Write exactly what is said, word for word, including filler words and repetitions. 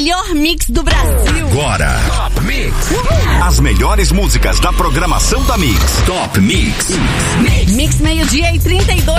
maior mix do Brasil. Agora, Top Mix. Uhul. As melhores músicas da programação da Mix. Top Mix. Mix, mix meio-dia e trinta e dois.